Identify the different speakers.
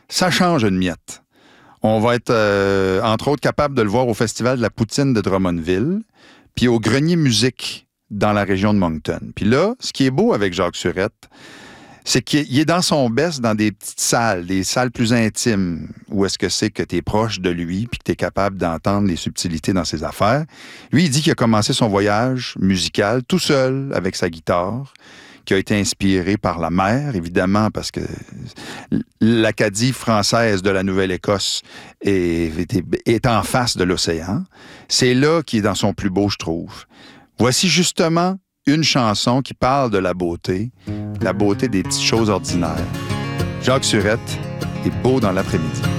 Speaker 1: Ça change une miette. On va être, entre autres, capable de le voir au Festival de la Poutine de Drummondville, puis au Grenier Musique dans la région de Moncton. Puis là, ce qui est beau avec Jacques Surette, c'est qu'il est dans son best dans des petites salles, des salles plus intimes, où est-ce que c'est que tu es proche de lui puis que tu es capable d'entendre les subtilités dans ses affaires. Lui, il dit qu'il a commencé son voyage musical tout seul avec sa guitare, qui a été inspiré par la mer, évidemment, parce que l'Acadie française de la Nouvelle-Écosse est en face de l'océan. C'est là qu'il est dans son plus beau, je trouve. Voici justement une chanson qui parle de la beauté des petites choses ordinaires. Jacques Surette est beau dans l'après-midi.